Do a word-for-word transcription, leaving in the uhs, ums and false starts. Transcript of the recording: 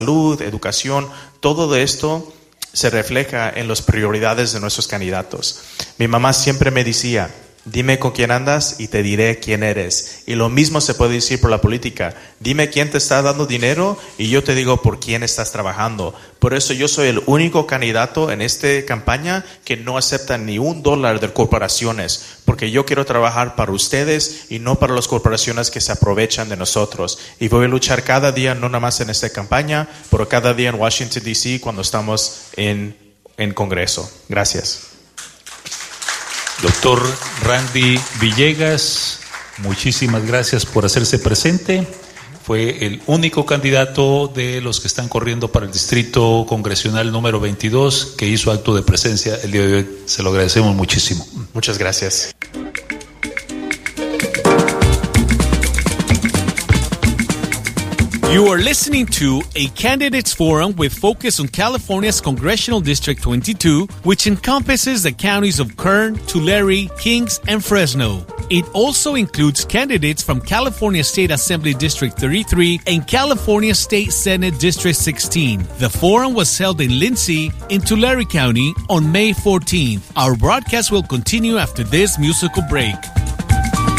salud, educación, todo de esto se refleja en las prioridades de nuestros candidatos. Mi mamá siempre me decía, dime con quién andas y te diré quién eres. Y lo mismo se puede decir por la política. Dime quién te está dando dinero y yo te digo por quién estás trabajando. Por eso yo soy el único candidato en esta campaña que no acepta ni un dólar de corporaciones, porque yo quiero trabajar para ustedes y no para las corporaciones que se aprovechan de nosotros. Y voy a luchar cada día, no nada más en esta campaña, pero cada día en Washington, D C cuando estamos en, en Congreso. Gracias. Doctor Randy Villegas, muchísimas gracias por hacerse presente. Fue el único candidato de los que están corriendo para el distrito congresional número veintidós que hizo acto de presencia el día de hoy. Se lo agradecemos muchísimo. Muchas gracias. You are listening to a candidates forum with focus on California's Congressional District twenty-two, which encompasses the counties of Kern, Tulare, Kings, and Fresno. It also includes candidates from California State Assembly District thirty-three and California State Senate District sixteen. The forum was held in Lindsay, in Tulare County, on May fourteenth. Our broadcast will continue after this musical break.